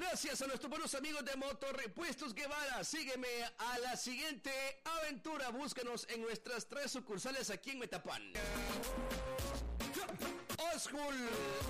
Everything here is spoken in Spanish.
Gracias a nuestros buenos amigos de Motorrepuestos Guevara. Sígueme a la siguiente aventura. Búscanos en nuestras 3 sucursales aquí en Metapán. Old School